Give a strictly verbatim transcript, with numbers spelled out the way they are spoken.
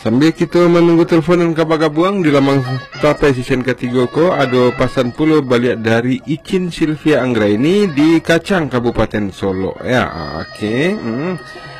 Sambil kita menunggu telefon dan kabar buang di lamang tapai season ketiga ko, ada pasan puluh balik dari Icin Sylvia Anggraini di Kacang Kabupaten Solo. Ya, okey. Hmm.